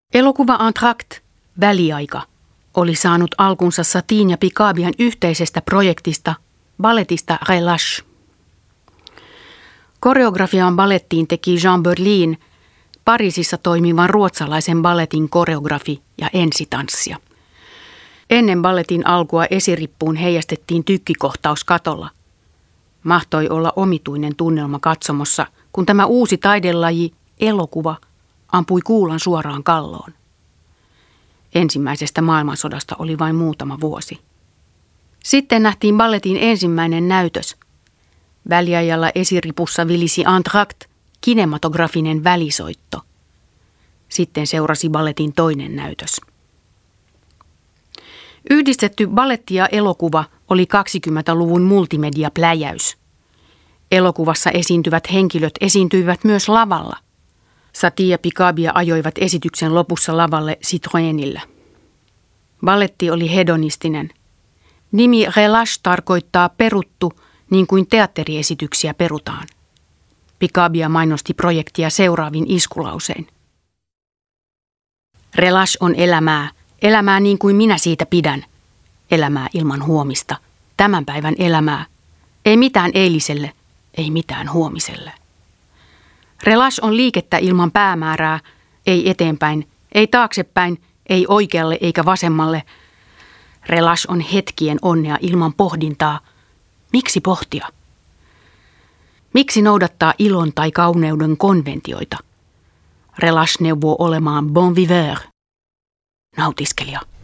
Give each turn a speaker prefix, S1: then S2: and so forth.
S1: Elokuva Entr'acte, väliaika, oli saanut alkunsa Satin ja Picabian yhteisestä projektista, balletista Relâche. Koreografian ballettiin teki Jean Berlin, Pariisissa toimivan ruotsalaisen balletin koreografi ja ensitanssia. Ennen balletin alkua esirippuun heijastettiin tykkikohtaus katolla. Mahtoi olla omituinen tunnelma katsomossa, kun tämä uusi taidelaji, elokuva, ampui kuulan suoraan kalloon. Ensimmäisestä maailmansodasta oli vain muutama vuosi. Sitten nähtiin balletin ensimmäinen näytös. Väliajalla esiripussa vilisi Entr'acte, kinematografinen välisoitto. Sitten seurasi balletin toinen näytös. Yhdistetty balletti ja elokuva oli 20-luvun multimediapläjäys. Elokuvassa esiintyvät henkilöt esiintyivät myös lavalla. Satie ja Picabia ajoivat esityksen lopussa lavalle Citroënillä. Balletti oli hedonistinen. Nimi Relâche tarkoittaa peruttu, niin kuin teatteriesityksiä perutaan. Picabia mainosti projektia seuraavin iskulausein. Relâche on elämää, elämää niin kuin minä siitä pidän. Elämää ilman huomista, tämän päivän elämää. Ei mitään eiliselle, ei mitään huomiselle. Relâche on liikettä ilman päämäärää, ei eteenpäin, ei taaksepäin, ei oikealle eikä vasemmalle. Relâche on hetkien onnea ilman pohdintaa. Miksi pohtia? Miksi noudattaa ilon tai kauneuden konventioita? Relâche neuvoo olemaan bon viveur, nautiskelija.